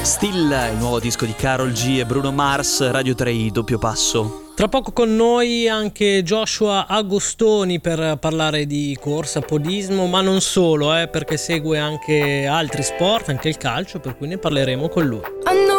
Still, il nuovo disco di Karol G e Bruno Mars, Radio 3 doppio passo. Tra poco con noi anche Joshua Agostoni per parlare di corsa, podismo, ma non solo, perché segue anche altri sport, anche il calcio, per cui ne parleremo con lui.